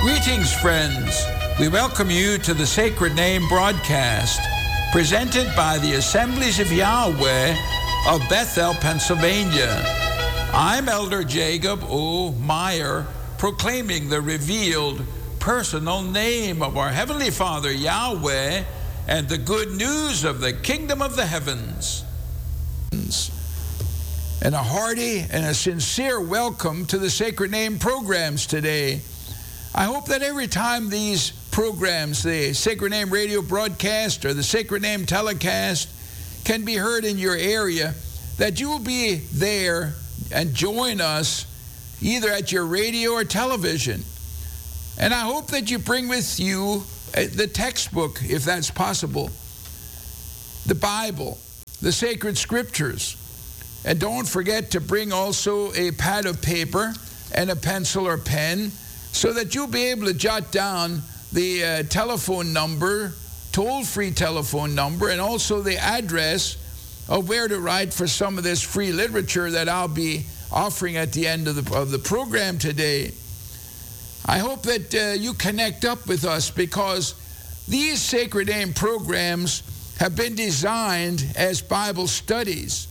Greetings, friends. We welcome you to the Sacred Name broadcast presented by the Assemblies of Yahweh of Bethel, Pennsylvania. I'm Elder Jacob O. Meyer, proclaiming the revealed personal name of our Heavenly Father, Yahweh, and the good news of the kingdom of the heavens. And a hearty and a sincere welcome to the Sacred Name programs today. I hope that every time these programs, the Sacred Name radio broadcast or the Sacred Name telecast, can be heard in your area, that you will be there and join us either at your radio or television. And I hope that you bring with you the textbook, if that's possible, the Bible, the sacred scriptures. And don't forget to bring also a pad of paper and a pencil or pen, so that you'll be able to jot down the telephone number, toll-free telephone number, and also the address of where to write for some of this free literature that I'll be offering at the end of the program today. I hope that you connect up with us, because these Sacred Name programs have been designed as Bible studies.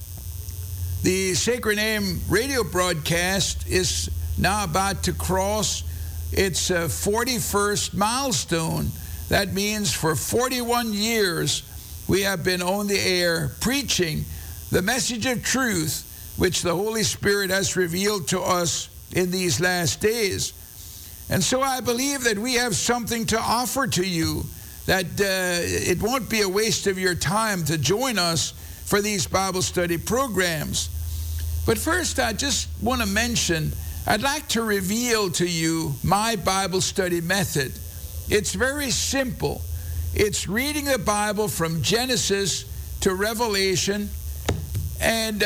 The Sacred Name radio broadcast is now about to cross its 41st milestone. That means for 41 years we have been on the air preaching the message of truth which the Holy Spirit has revealed to us in these last days. And so I believe that we have something to offer to you, that it won't be a waste of your time to join us for these Bible study programs. But first, I just want to mention, I'd like to reveal to you my Bible study method. It's very simple. It's reading the Bible from Genesis to Revelation, and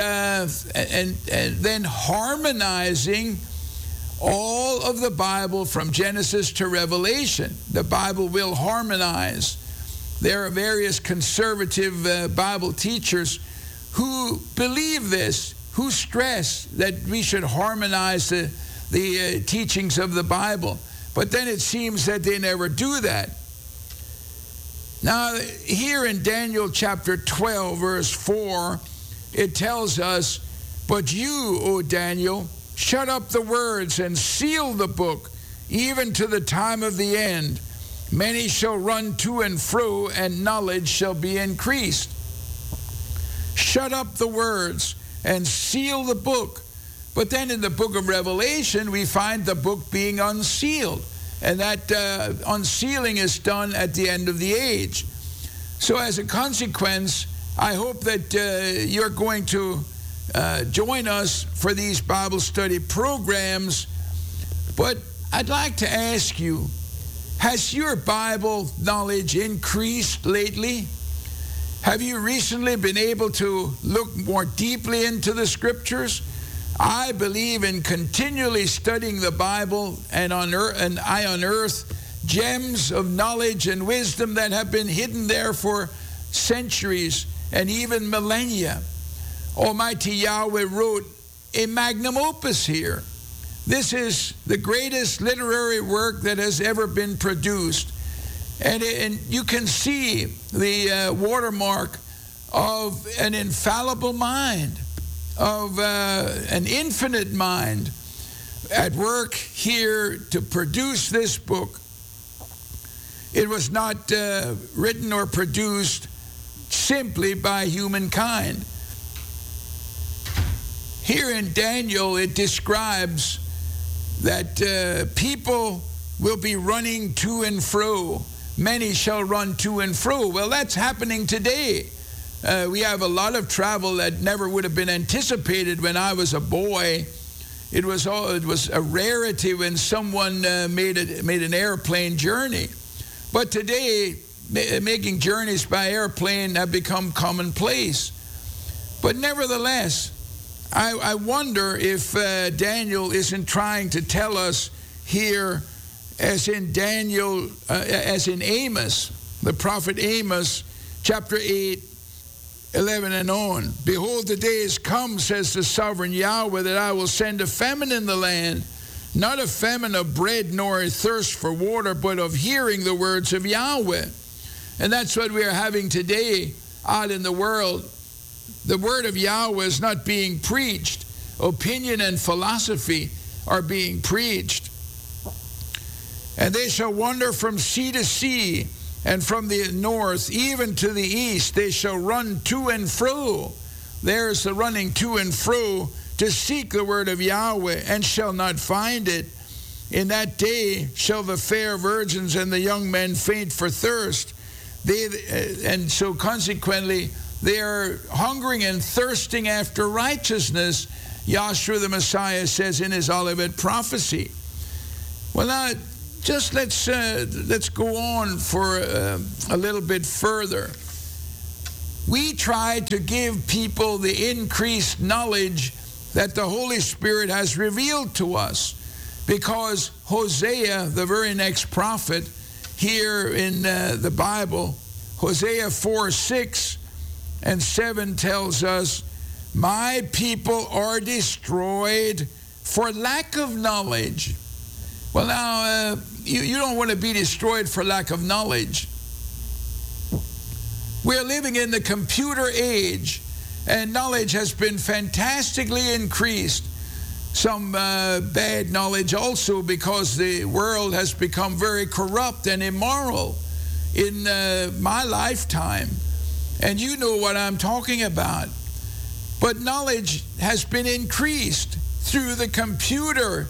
then harmonizing all of the Bible from Genesis to Revelation. The Bible will harmonize. There are various conservative Bible teachers who believe this, who stress that we should harmonize the teachings of the Bible. But then it seems that they never do that. Now, here in Daniel chapter 12, verse 4, it tells us, "But you, O Daniel, shut up the words and seal the book, even to the time of the end. Many shall run to and fro, and knowledge shall be increased." Shut up the words and seal the book. But then in the book of Revelation, we find the book being unsealed. And that unsealing is done at the end of the age. So as a consequence, I hope that you're going to join us for these Bible study programs. But I'd like to ask you, has your Bible knowledge increased lately? Have you recently been able to look more deeply into the scriptures? I believe in continually studying the Bible, and I unearth gems of knowledge and wisdom that have been hidden there for centuries and even millennia. Almighty Yahweh wrote a magnum opus here. This is the greatest literary work that has ever been produced. And you can see the watermark of an infallible mind, of an infinite mind at work here to produce this book. It was not written or produced simply by humankind. Here in Daniel, it describes that people will be running to and fro. Many shall run to and fro. Well, that's happening today. We have a lot of travel that never would have been anticipated when I was a boy. It was a rarity when someone made an airplane journey. But today, making journeys by airplane have become commonplace. But nevertheless, I wonder if Daniel isn't trying to tell us here, as in Daniel, as in Amos, the prophet Amos, chapter 8, 11 and on. "Behold, the day is come, says the sovereign Yahweh, that I will send a famine in the land, not a famine of bread nor a thirst for water, but of hearing the words of Yahweh. And that's what we are having today out in the world. The word of Yahweh is not being preached. Opinion and philosophy are being preached. And they shall wander from sea to sea, and from the north even to the east. They shall run to and fro. There's the running to and fro to seek the word of Yahweh, and shall not find it. In that day shall the fair virgins and the young men faint for thirst. And so consequently, they are hungering and thirsting after righteousness, Yahshua the Messiah says in his Olivet prophecy. Well, now, just let's go on for a little bit further. We try to give people the increased knowledge that the Holy Spirit has revealed to us, because Hosea, the very next prophet here in the Bible, Hosea 4:6 and 7 tells us, my people are destroyed for lack of knowledge. Well, now, you don't want to be destroyed for lack of knowledge. We're living in the computer age, and knowledge has been fantastically increased. Some bad knowledge also, because the world has become very corrupt and immoral in my lifetime. And you know what I'm talking about. But knowledge has been increased through the computer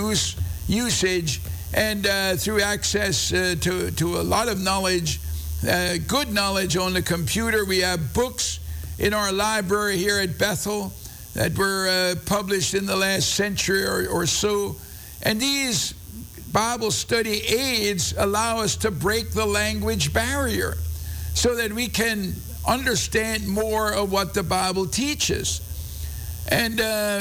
usage and through access to a lot of knowledge, good knowledge on the computer. We have books in our library here at Bethel that were published in the last century or so. And these Bible study aids allow us to break the language barrier so that we can understand more of what the Bible teaches. And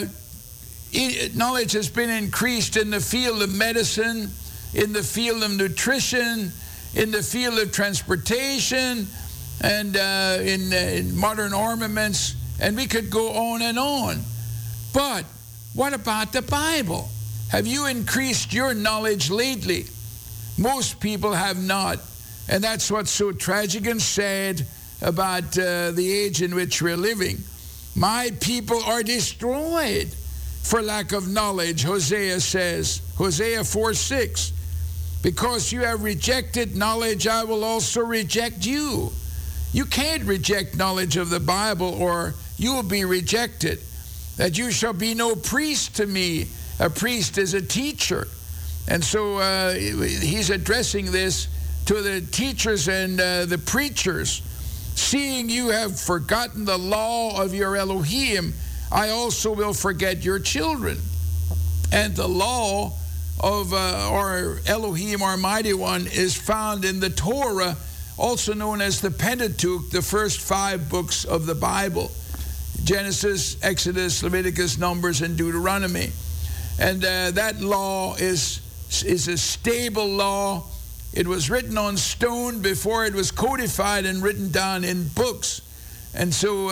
knowledge has been increased in the field of medicine, in the field of nutrition, in the field of transportation, and in modern armaments, and we could go on and on. But what about the Bible? Have you increased your knowledge lately? Most people have not, and that's what's so tragic and sad about the age in which we're living. My people are destroyed for lack of knowledge, Hosea says, Hosea 4:6. Because you have rejected knowledge, I will also reject you. You can't reject knowledge of the Bible, or you will be rejected. That you shall be no priest to me. A priest is a teacher. And so he's addressing this to the teachers and the preachers. Seeing you have forgotten the law of your Elohim, I also will forget your children. And the law of our Elohim, our Mighty One, is found in the Torah, also known as the Pentateuch, the first 5 books of the Bible: Genesis, Exodus, Leviticus, Numbers, and Deuteronomy. And that law is a stable law. It was written on stone before it was codified and written down in books. And so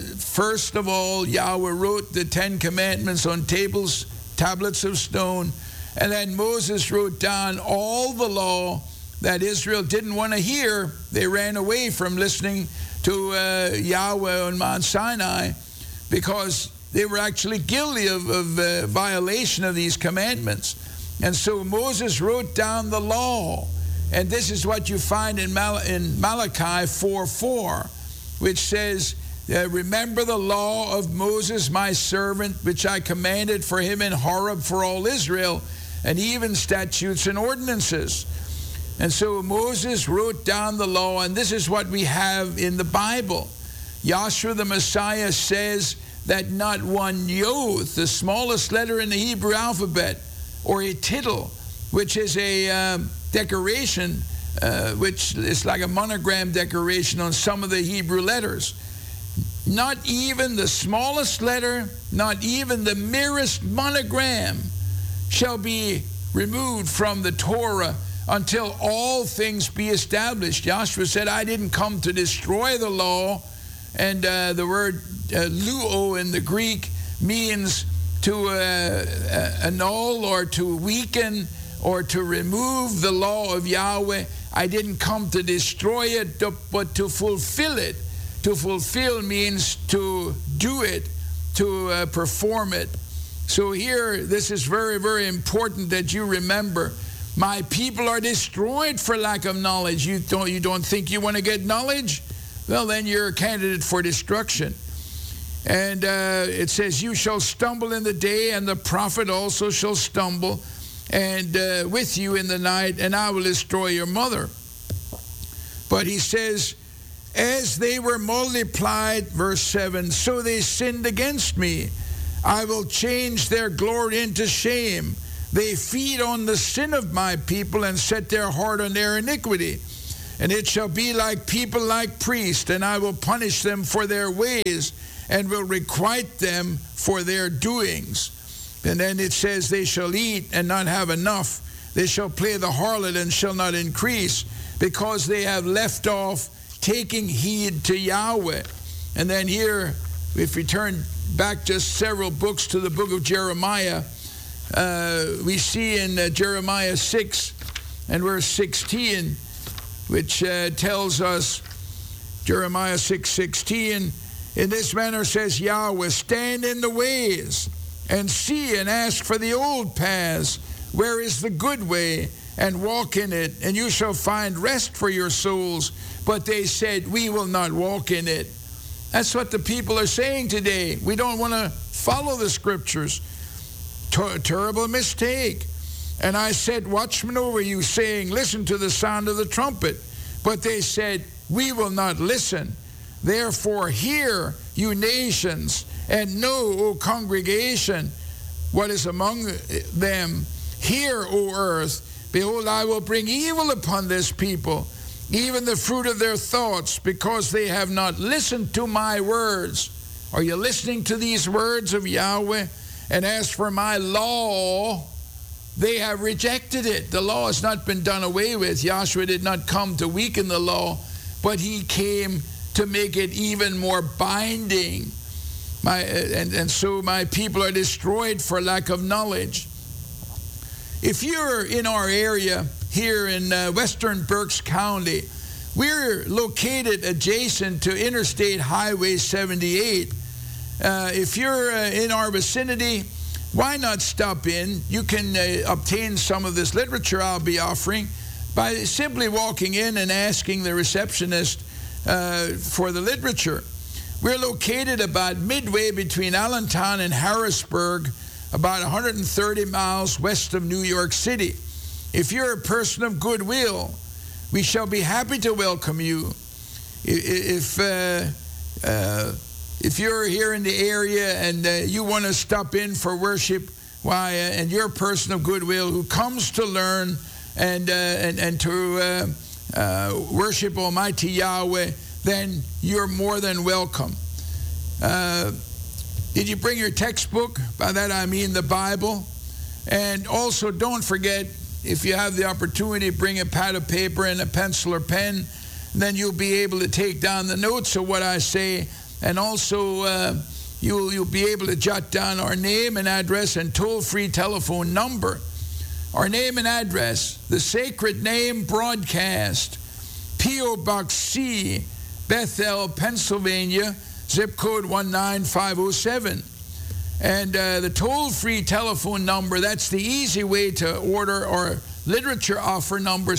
first of all, Yahweh wrote the 10 Commandments on tablets of stone. And then Moses wrote down all the law that Israel didn't want to hear. They ran away from listening to Yahweh on Mount Sinai because they were actually guilty of violation of these commandments. And so Moses wrote down the law. And this is what you find in Malachi 4:4, which says, remember the law of Moses my servant, which I commanded for him in Horeb for all Israel, and even statutes and ordinances. And so Moses wrote down the law, and this is what we have in the Bible. Yahshua the Messiah says that not one yod, the smallest letter in the Hebrew alphabet, or a tittle, which is a decoration, which is like a monogram decoration on some of the Hebrew letters. Not even the smallest letter, not even the merest monogram shall be removed from the Torah until all things be established. Joshua said, I didn't come to destroy the law. And the word luo in the Greek means annul or to weaken or to remove the law of Yahweh. I didn't come to destroy it, but to fulfill it. To fulfill means to do it, to perform it. So here, this is very, very important that you remember. My people are destroyed for lack of knowledge. You don't think you want to get knowledge? Well, then you're a candidate for destruction. And it says, you shall stumble in the day, and the prophet also shall stumble, and with you in the night, and I will destroy your mother. But he says, as they were multiplied, verse 7, so they sinned against me. I will change their glory into shame. They feed on the sin of my people and set their heart on their iniquity. And it shall be like people like priests, and I will punish them for their ways, and will requite them for their doings. And then it says, they shall eat and not have enough. They shall play the harlot and shall not increase, because they have left off taking heed to Yahweh. And then here, if we turn back just several books to the book of Jeremiah, we see in Jeremiah 6 and verse 16, which tells us, Jeremiah 6:16, in this manner says Yahweh, stand in the ways and see and ask for the old paths, where is the good way, and walk in it, and you shall find rest for your souls. But they said, we will not walk in it. That's what the people are saying today. We don't want to follow the scriptures. Terrible mistake. And I set watchmen over you, saying, listen to the sound of the trumpet. But they said, we will not listen. Therefore hear, you nations, and know, O congregation, what is among them. Hear, O earth. Behold, I will bring evil upon this people, even the fruit of their thoughts, because they have not listened to my words. Are you listening to these words of Yahweh? And as for my law, they have rejected it. The law has not been done away with. Yahshua did not come to weaken the law, but he came to make it even more binding. So my people are destroyed for lack of knowledge. If you're in our area here in western Berks County, we're located adjacent to Interstate Highway 78. If you're in our vicinity, why not stop in? You can obtain some of this literature I'll be offering by simply walking in and asking the receptionist for the literature. We're located about midway between Allentown and Harrisburg, about 130 miles west of New York City. If you're a person of goodwill, we shall be happy to welcome you. If you're here in the area and you want to stop in for worship, and you're a person of goodwill who comes to learn and to worship Almighty Yahweh, then you're more than welcome. Did you bring your textbook? By that I mean the Bible. And also don't forget, if you have the opportunity, bring a pad of paper and a pencil or pen. Then you'll be able to take down the notes of what I say. And also you'll be able to jot down our name and address and toll-free telephone number. Our name and address, the Sacred Name Broadcast, P.O. Box C, Bethel, Pennsylvania, zip code 19507. And the toll-free telephone number, that's the easy way to order our literature offer, number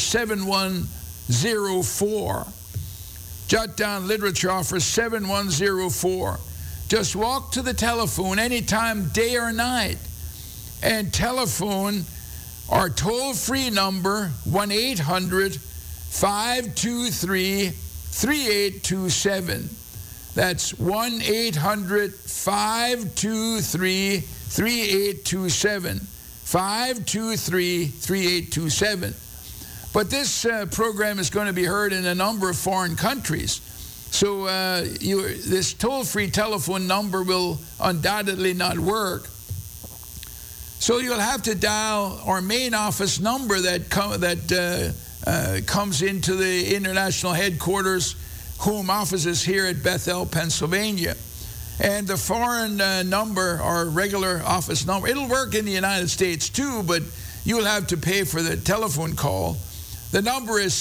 7104. Jot down literature offer 7104. Just walk to the telephone anytime, day or night, and telephone our toll-free number, 1-800-523-3827. That's 1-800-523-3827. 523-3827. But this program is going to be heard in a number of foreign countries. So this toll-free telephone number will undoubtedly not work. So you'll have to dial our main office number that comes into the international headquarters, home offices here at Bethel, Pennsylvania. And the foreign number, or regular office number, it'll work in the United States too, but you'll have to pay for the telephone call. The number is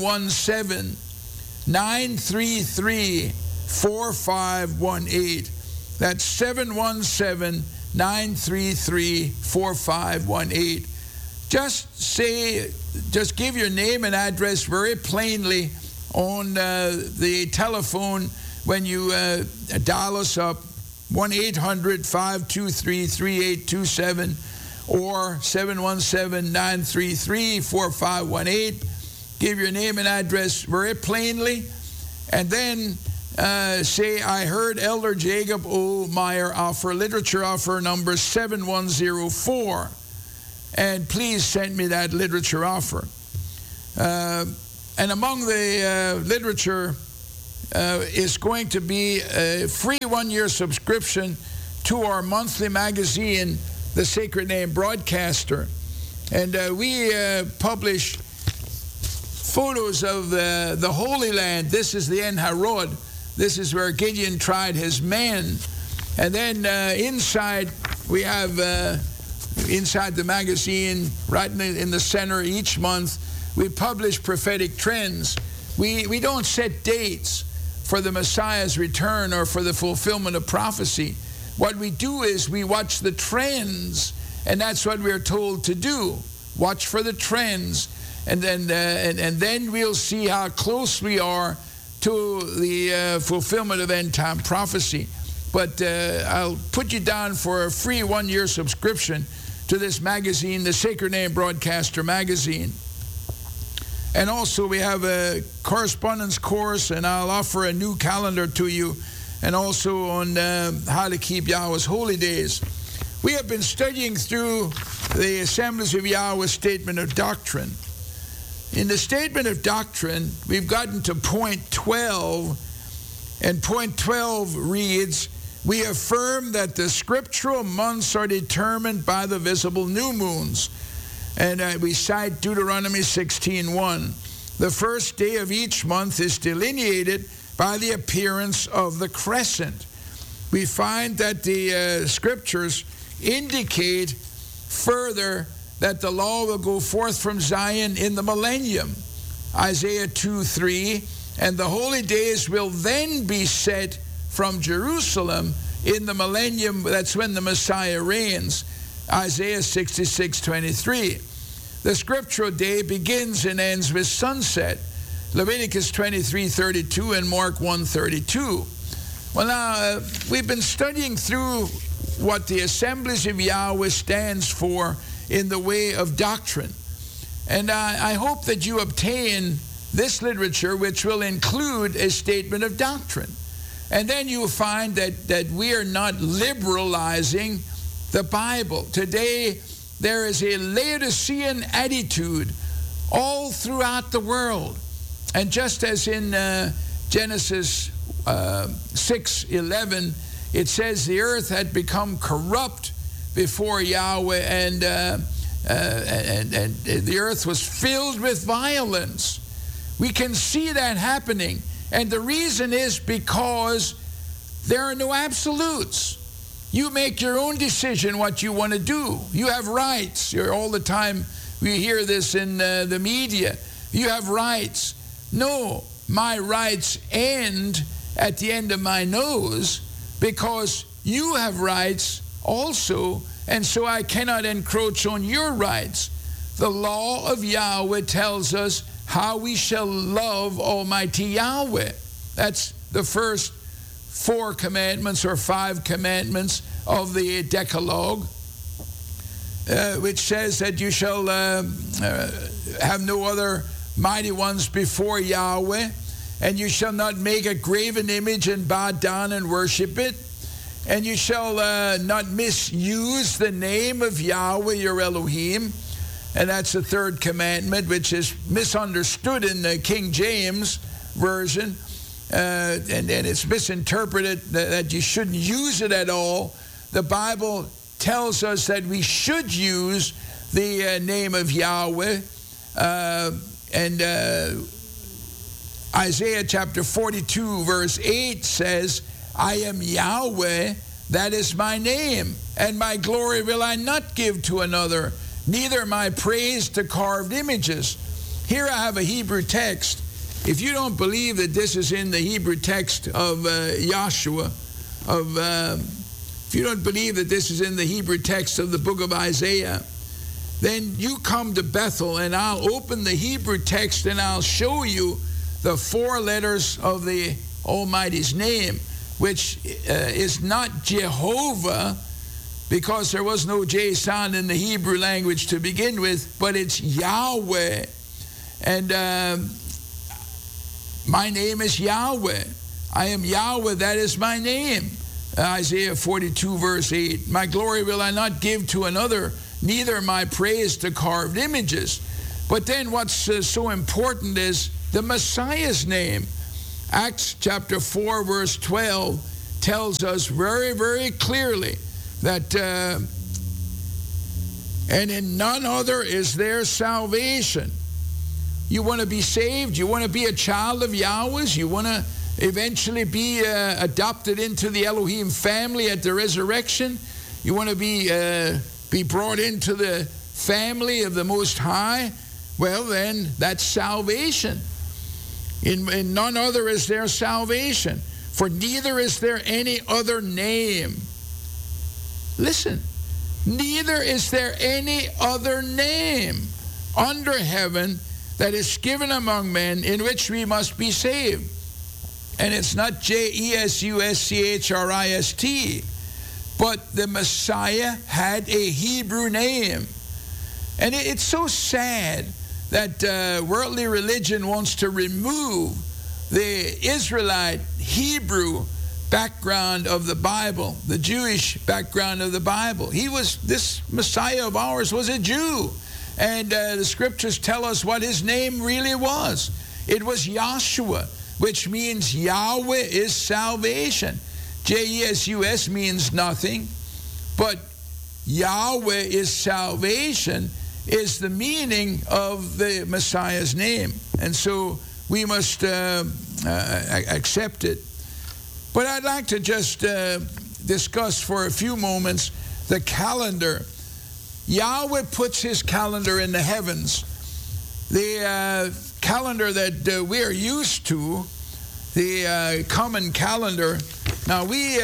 717-933-4518. That's 717-933-4518. Just give your name and address very plainly on the telephone when you dial us up, 1-800-523-3827 or 717-933-4518. Give your name and address very plainly, and then say, I heard Elder Jacob O. Meyer offer literature offer number 7104, and please send me that literature offer. And among the literature is going to be a free one-year subscription to our monthly magazine, The Sacred Name Broadcaster. And we publish photos of the Holy Land. This is the En Harod. This is where Gideon tried his men. And then inside, we have, inside the magazine, right in the center each month, we publish prophetic trends. We don't set dates for the Messiah's return or for the fulfillment of prophecy. What we do is we watch the trends, and that's what we're told to do. Watch for the trends, and then we'll see how close we are to the fulfillment of end-time prophecy. But I'll put you down for a free one-year subscription to this magazine, the Sacred Name Broadcaster magazine. And also we have a correspondence course, and I'll offer a new calendar to you, and also on how to keep Yahweh's holy days. We have been studying through the Assemblies of Yahweh's Statement of Doctrine. In the Statement of Doctrine, we've gotten to point 12, and point 12 reads, we affirm that the scriptural months are determined by the visible new moons. And we cite Deuteronomy 16:1. The first day of each month is delineated by the appearance of the crescent. We find that the scriptures indicate further that the law will go forth from Zion in the millennium. Isaiah 2:3, and the holy days will then be set from Jerusalem in the millennium. That's when the Messiah reigns. Isaiah 66:23. The scriptural day begins and ends with sunset. Leviticus 23:32 and Mark 1:32. Well, now, we've been studying through what the Assemblies of Yahweh stands for in the way of doctrine. And I hope that you obtain this literature, which will include a statement of doctrine. And then you'll find that we are not liberalizing the Bible. Today, there is a Laodicean attitude all throughout the world. And just as in Genesis 6:11, it says the earth had become corrupt before Yahweh, and the earth was filled with violence. We can see that happening. And the reason is because there are no absolutes. You make your own decision what you want to do. You have rights. All the time we hear this in the media. You have rights. No, my rights end at the end of my nose, because you have rights also, and so I cannot encroach on your rights. The law of Yahweh tells us how we shall love Almighty Yahweh. That's the first 4 commandments or 5 commandments of the Decalogue, which says that you shall have no other mighty ones before Yahweh, and you shall not make a graven image and bow down and worship it, and you shall not misuse the name of Yahweh your Elohim. And that's the 3rd commandment, which is misunderstood in the King James Version, and it's misinterpreted that you shouldn't use it at all. The Bible tells us that we should use the name of Yahweh, and Isaiah chapter 42 verse 8 says, I am Yahweh, that is my name, and my glory will I not give to another, neither my praise to carved images. Here I have a Hebrew text. If you don't believe that this is in the Hebrew text of Joshua, if you don't believe that this is in the Hebrew text of the book of Isaiah, then you come to Bethel and I'll open the Hebrew text and I'll show you the 4 letters of the Almighty's name, which is not Jehovah, because there was no J sound in the Hebrew language to begin with, but it's Yahweh. And my name is Yahweh. I am Yahweh, that is my name. Isaiah 42, verse 8. My glory will I not give to another, neither my praise to carved images. But then what's so important is the Messiah's name. Acts chapter 4, verse 12 tells us very, very clearly that, and in none other is there salvation. You want to be saved? You want to be a child of Yahweh's? You want to eventually be adopted into the Elohim family at the resurrection? You want to be brought into the family of the Most High? Well, then that's salvation. In none other is there salvation, for neither is there any other name. Listen, neither is there any other name under heaven that is given among men in which we must be saved. And it's not Jesuschrist, but the Messiah had a Hebrew name. And it's so sad that worldly religion wants to remove the Israelite Hebrew background of the Bible, the Jewish background of the Bible. This Messiah of ours was a Jew. And the scriptures tell us what his name really was. It was Yahshua, which means Yahweh is salvation. J-E-S-U-S means nothing, but Yahweh is salvation is the meaning of the Messiah's name. And so we must accept it. But I'd like to just discuss for a few moments the calendar. Yahweh puts his calendar in the heavens. The calendar that we are used to, the common calendar. Now we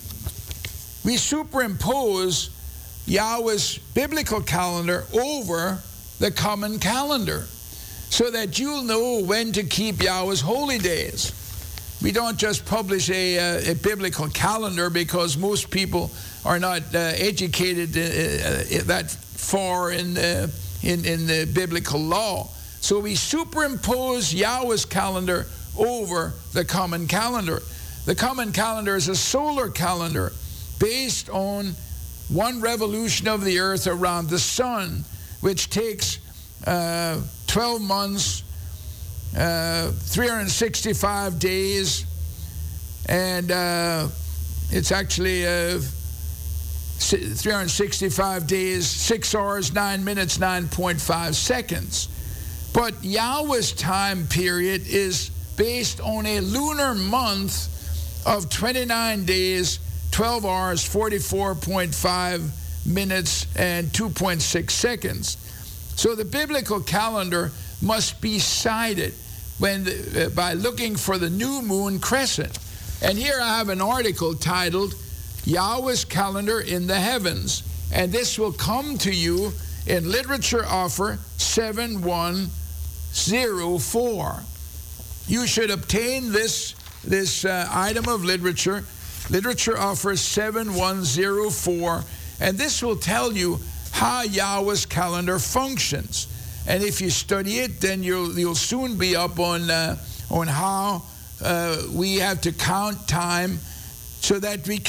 superimpose Yahweh's biblical calendar over the common calendar so that you'll know when to keep Yahweh's holy days. We don't just publish a biblical calendar because most people are not educated that far in the biblical law. So we superimpose Yahweh's calendar over the common calendar. The common calendar is a solar calendar based on one revolution of the earth around the sun, which takes 12 months, 365 days, and it's actually 365 days, 6 hours, 9 minutes, 9.5 seconds. But Yahweh's time period is based on a lunar month of 29 days, 12 hours, 44.5 minutes, and 2.6 seconds. So the biblical calendar must be cited by looking for the new moon crescent. And here I have an article titled Yahweh's Calendar in the Heavens. And this will come to you in Literature Offer 7104. You should obtain this item of literature, Literature Offer 7104, and this will tell you how Yahweh's calendar functions. And if you study it, then you'll soon be up on how we have to count time so that we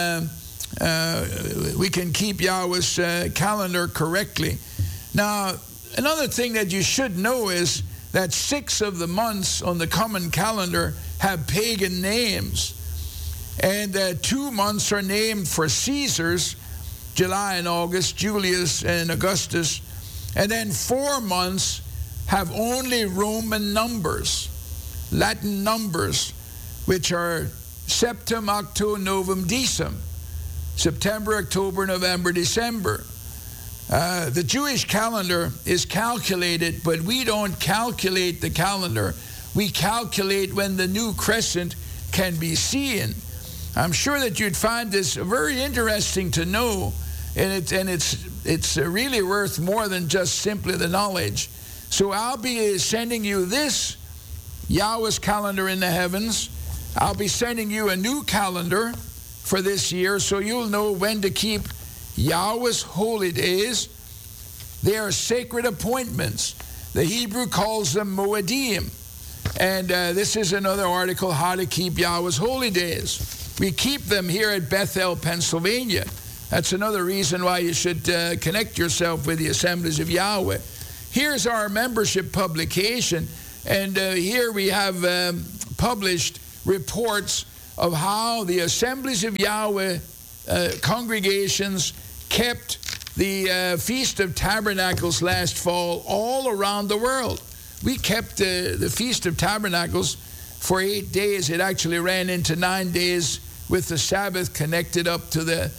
can keep Yahweh's calendar correctly. Now, another thing that you should know is that 6 of the months on the common calendar have pagan names. And 2 months are named for Caesars, July and August, Julius and Augustus. And then 4 months have only Roman numbers, Latin numbers, which are Septem, Octo, Novum, Decem. September, October, November, December. The Jewish calendar is calculated, but we don't calculate the calendar. We calculate when the new crescent can be seen. I'm sure that you'd find this very interesting to know, and it's really worth more than just simply the knowledge. So I'll be sending you this Yahweh's calendar in the heavens. I'll be sending you a new calendar for this year, so you'll know when to keep Yahweh's holy days. They are sacred appointments. The Hebrew calls them Moedim. And this is another article, How to Keep Yahweh's Holy Days. We keep them here at Bethel, Pennsylvania. That's another reason why you should connect yourself with the Assemblies of Yahweh. Here's our membership publication, and here we have published reports of how the Assemblies of Yahweh congregations kept the Feast of Tabernacles last fall all around the world. We kept the Feast of Tabernacles for 8 days. It actually ran into 9 days with the Sabbath connected up to the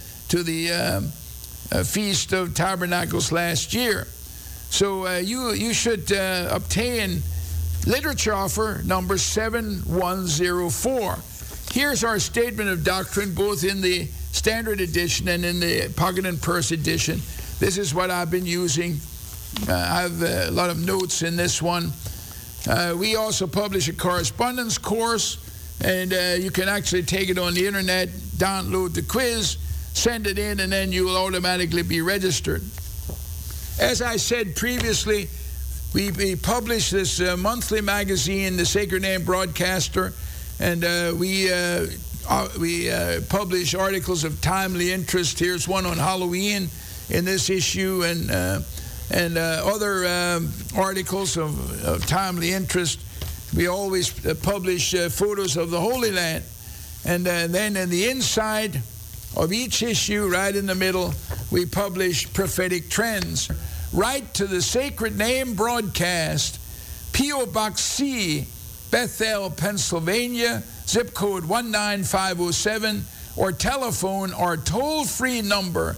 Feast of Tabernacles last year. So you should obtain literature offer number 7104. Here's our statement of doctrine, both in the Standard Edition and in the Pocket and Purse Edition. This is what I've been using. I have a lot of notes in this one. We also publish a correspondence course, and you can actually take it on the internet, download the quiz, send it in, and then you will automatically be registered. As I said previously, we publish this monthly magazine, The Sacred Name Broadcaster, and we publish articles of timely interest. Here's one on Halloween in this issue, and other articles of timely interest. We always publish photos of the Holy Land. And then in the inside of each issue, right in the middle, we publish prophetic trends. Write to the Sacred Name Broadcast, P.O. Box C, Bethel, Pennsylvania, zip code 19507, or telephone our toll-free number,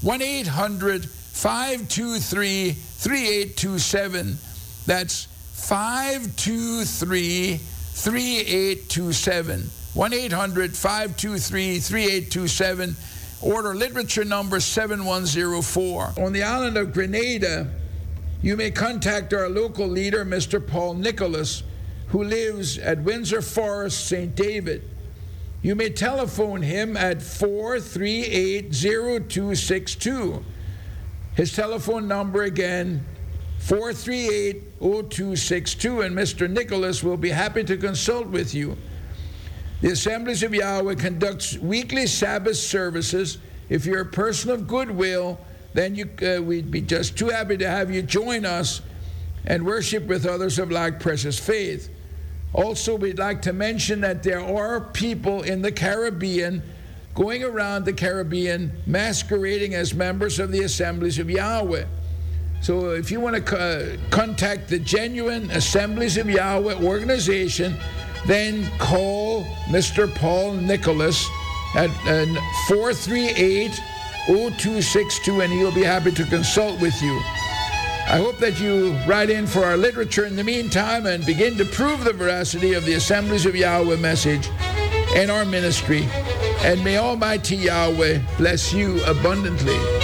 1-800-523-3827. That's 523-3827. 1-800-523-3827. Order literature number 7104. On the island of Grenada, you may contact our local leader, Mr. Paul Nicholas, who lives at Windsor Forest, St. David. You may telephone him at 438-0262. His telephone number again, 438-0262, and Mr. Nicholas will be happy to consult with you. The Assemblies of Yahweh conducts weekly Sabbath services. If you're a person of goodwill, then we'd be just too happy to have you join us and worship with others of like precious faith. Also, we'd like to mention that there are people in the Caribbean going around the Caribbean masquerading as members of the Assemblies of Yahweh. So if you want to contact the genuine Assemblies of Yahweh organization, then call Mr. Paul Nicholas at 438-0262, and he'll be happy to consult with you. I hope that you write in for our literature in the meantime and begin to prove the veracity of the Assemblies of Yahweh message and our ministry. And may Almighty Yahweh bless you abundantly.